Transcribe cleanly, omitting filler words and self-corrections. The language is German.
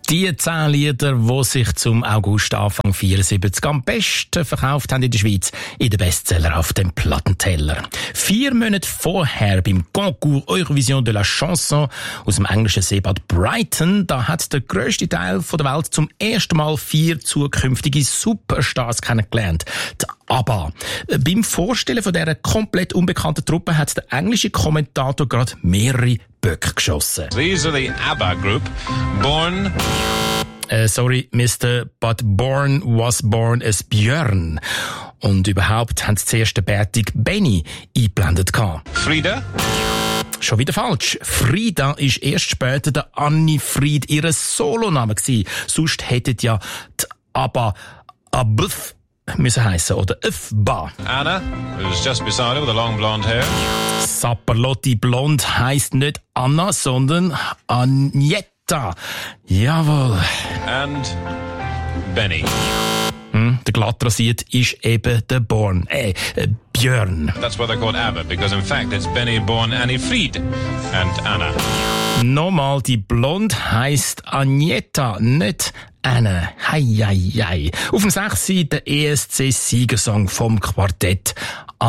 Die 10 Lieder, die sich zum August Anfang 74 am besten verkauft haben in der Schweiz, in den Bestseller auf dem Plattenteller. 4 Monate vorher beim Concours Eurovision de la Chanson aus dem englischen Seebad Brighton, da hat der grösste Teil der Welt zum ersten Mal 4 zukünftige Superstars kennengelernt. Die ABBA. Beim Vorstellen von dieser komplett unbekannten Truppe hat der englische Kommentator gerade mehrere Böcke geschossen. These are the ABBA group, born... Sorry, Mr. But born was born as Björn. Und überhaupt haben sie zuerst den bärtigen Benny eingeblendet gehabt. Frida? Schon wieder falsch. Frida ist erst später der Anni Fried ihre Soloname gewesen. Sonst hättet ja die ABBA Abf müssen heissen, oder Öfba. Anna, who's just beside her with the long blonde hair. Sapperlotti Blond heisst nicht Anna, sondern Agnetta. Jawohl. And Benny. Der glatt rasiert ist eben der Björn. That's what they're called ABBA, because in fact it's Benny, Born, Annie Fried and Anna. Nochmal, die Blond heisst Agnetta, nicht Anne. Hei. Auf dem 6. der ESC-Siegersong vom Quartett